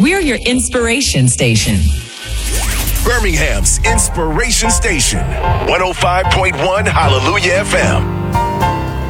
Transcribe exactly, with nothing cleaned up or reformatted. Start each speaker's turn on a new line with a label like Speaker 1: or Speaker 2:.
Speaker 1: We're your inspiration station.
Speaker 2: Birmingham's inspiration station. one oh five point one Hallelujah F M.